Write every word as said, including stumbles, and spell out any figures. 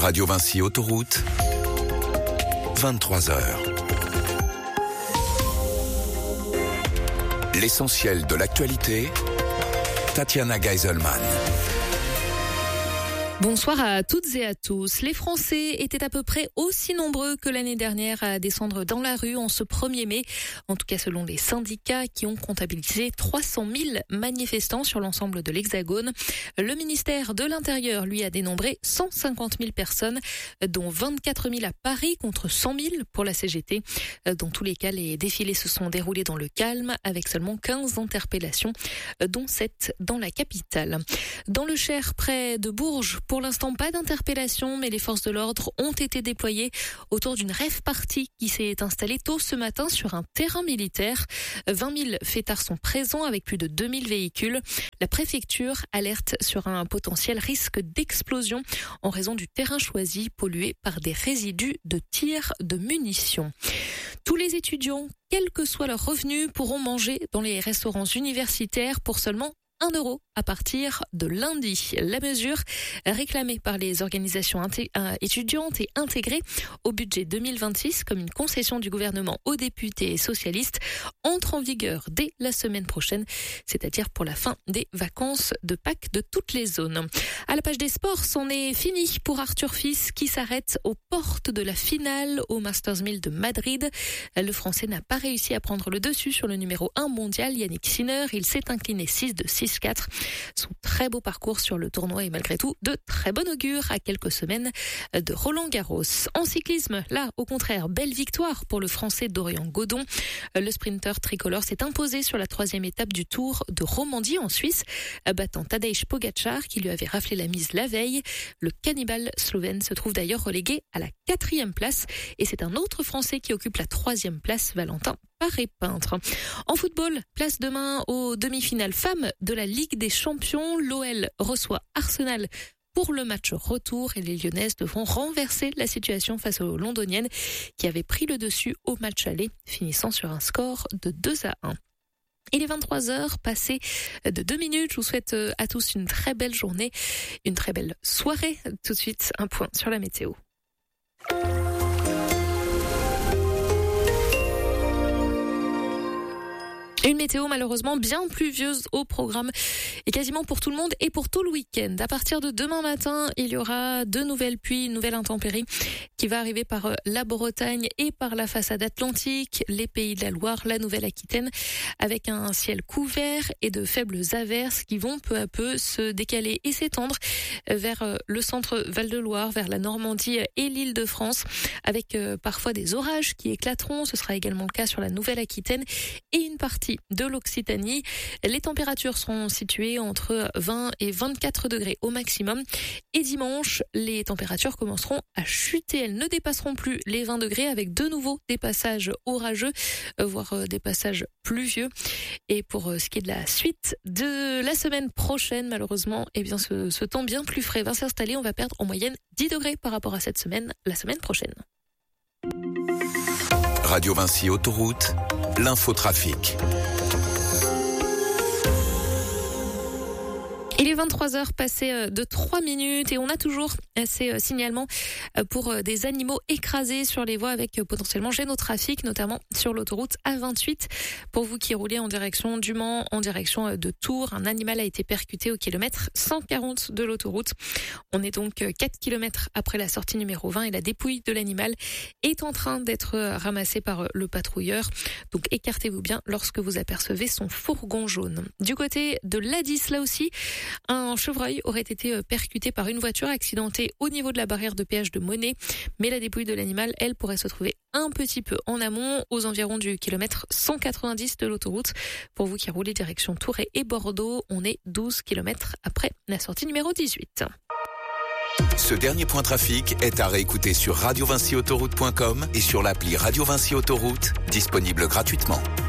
Radio Vinci Autoroute, vingt-trois heures. L'essentiel de l'actualité, Tatiana Geiselman. Bonsoir à toutes et à tous. Les Français étaient à peu près aussi nombreux que l'année dernière à descendre dans la rue en ce premier mai. En tout cas, selon les syndicats qui ont comptabilisé trois cent mille manifestants sur l'ensemble de l'Hexagone. Le ministère de l'Intérieur, lui, a dénombré cent cinquante mille personnes, dont vingt-quatre mille à Paris contre cent mille pour la C G T. Dans tous les cas, les défilés se sont déroulés dans le calme avec seulement quinze interpellations, dont sept dans la capitale. Dans le Cher, près de Bourges, pour l'instant, pas d'interpellation, mais les forces de l'ordre ont été déployées autour d'une rave party qui s'est installée tôt ce matin sur un terrain militaire. vingt mille fêtards sont présents avec plus de deux mille véhicules. La préfecture alerte sur un potentiel risque d'explosion en raison du terrain choisi pollué par des résidus de tir de munitions. Tous les étudiants, quel que soit leur revenu, pourront manger dans les restaurants universitaires pour seulement un euro à partir de lundi. La mesure, réclamée par les organisations inté- euh, étudiantes et intégrée au budget deux mille vingt-six comme une concession du gouvernement aux députés socialistes, entre en vigueur dès la semaine prochaine, c'est-à-dire pour la fin des vacances de Pâques de toutes les zones. À la page des sports, c'en est fini pour Arthur Fils qui s'arrête aux portes de la finale au Masters mille de Madrid. Le Français n'a pas réussi à prendre le dessus sur le numéro un mondial, Yannick Sinner. Il s'est incliné six deux six quatre. Son très beau parcours sur le tournoi est malgré tout de très bon augure à quelques semaines de Roland Garros. En cyclisme, là, au contraire, belle victoire pour le Français Dorian Godon. Le sprinter tricolore s'est imposé sur la troisième étape du Tour de Romandie en Suisse, battant Tadej Pogačar qui lui avait raflé la mise la veille. Le cannibale slovène se trouve d'ailleurs relégué à la quatrième place et c'est un autre Français qui occupe la troisième place, Valentin Paré-Peintre. En football, place demain aux demi-finales femmes de la Ligue des Champions. L'O L reçoit Arsenal pour le match retour et les Lyonnaises devront renverser la situation face aux Londoniennes qui avaient pris le dessus au match aller, finissant sur un score de deux à un. Il est vingt-trois heures, passées de deux minutes. Je vous souhaite à tous une très belle journée, une très belle soirée. Tout de suite, un point sur la météo. Une météo malheureusement bien pluvieuse au programme et quasiment pour tout le monde et pour tout le week-end. À partir de demain matin, il y aura de nouvelles pluies, une nouvelle intempérie qui va arriver par la Bretagne et par la façade atlantique, les Pays de la Loire, la Nouvelle-Aquitaine, avec un ciel couvert et de faibles averses qui vont peu à peu se décaler et s'étendre vers le centre Val-de-Loire, vers la Normandie et l'Île-de-France, avec parfois des orages qui éclateront. Ce sera également le cas sur la Nouvelle-Aquitaine et une partie de l'Occitanie. Les températures seront situées entre vingt et vingt-quatre degrés au maximum. Et dimanche, les températures commenceront à chuter. Elles ne dépasseront plus les vingt degrés avec de nouveau des passages orageux, voire des passages pluvieux. Et pour ce qui est de la suite de la semaine prochaine, malheureusement, eh bien, ce, ce temps bien plus frais va s'installer. On va perdre en moyenne dix degrés par rapport à cette semaine, la semaine prochaine. Radio Vinci Autoroute, l'infotrafic. Il est vingt-trois heures passées de trois minutes et on a toujours ces signalements pour des animaux écrasés sur les voies avec potentiellement gêne au trafic, notamment sur l'autoroute A vingt-huit. Pour vous qui roulez en direction du Mans, en direction de Tours, un animal a été percuté au kilomètre cent quarante de l'autoroute. On est donc quatre kilomètres après la sortie numéro vingt et la dépouille de l'animal est en train d'être ramassée par le patrouilleur. Donc écartez-vous bien lorsque vous apercevez son fourgon jaune. Du côté de l'A dix, là aussi, un chevreuil aurait été percuté par une voiture accidentée au niveau de la barrière de péage de Monet. Mais la dépouille de l'animal, elle, pourrait se trouver un petit peu en amont, aux environs du kilomètre cent quatre-vingt-dix de l'autoroute. Pour vous qui roulez direction Tourret et Bordeaux, on est douze kilomètres après la sortie numéro dix-huit. Ce dernier point trafic est à réécouter sur radio vinci autoroute point com et sur l'appli Radio Vinci Autoroute, disponible gratuitement.